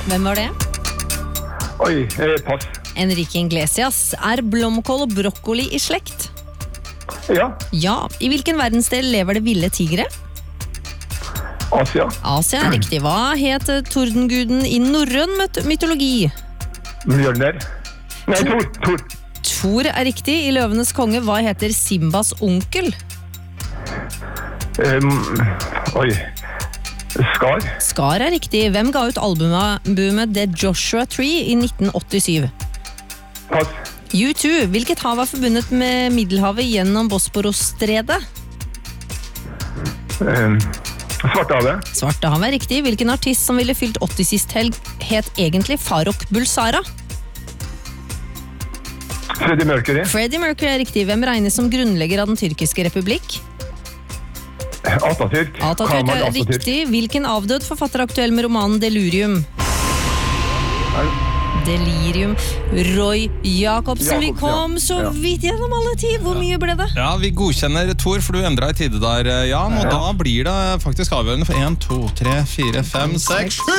Hvem var det? Oi, pass. Enrique Iglesias. Er blomkål og brokkoli i slekt? Ja, Ja. I hvilken verdensdel lever det ville tigre? Asia. Asia er riktig. Hva het tordenguden i norrøn mytologi? Mjølner. Nei, Thor. Thor er riktig. I Løvenes konge, hva heter Simbas onkel? Oi. Skar. Skar er riktig. Hvem ga ut albumet The Joshua Tree i 1987? Pass. U2. Hvilket hav er forbundet med Middelhavet gjennom Bosporosstredet? Svartehavet. Svartehavet er riktig. Hvilken artist som ville fylt 80 sist helg het egentlig Farrokh Bulsara? Freddie Mercury. Freddie Mercury er riktig. Hvem regnes som grunnlegger av den tyrkiske republikk? Atatürk. Atatürk Kemal er Atatürk. riktig. Hvilken avdød forfatter er aktuell med romanen Delirium? Delirium. Roy Jacobsen. Vi kom så vidt gjennom alle 10. Hvor mye ble det? Ja, vi godkjenner Tor, for du endret i tide der, Jan. Og da blir det faktisk avgjørende for 1, 2, 3, 4, 5, 6, 7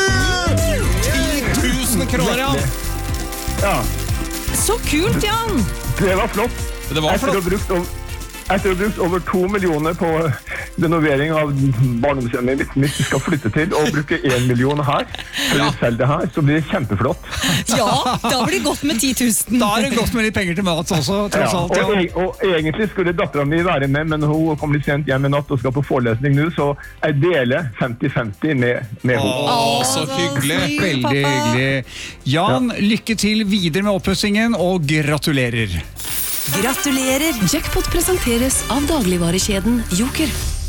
10 000 kroner, Jan! Ja, Så kult, Jan! det var flott. Det var Etter å ha brukt over 2 millioner på renovering av barndomshjemmet mitt skal flytte til, og bruke 1 million her, for å selge det her, så blir det kjempeflott. Ja, da blir det godt med 10 000. Da er det godt med litt penger til mat også, tross alt. Ja. Og egentlig skulle datteren min være med, men hun kom litt sent hjem i natt og skal på forelesning nå, så jeg deler 50-50 med henne. Så hyggelig. Veldig hyggelig. Jan, lykke til videre med oppussingen, og gratulerer. Gratulerer! Jackpot presenteres av dagligvarekjeden Joker.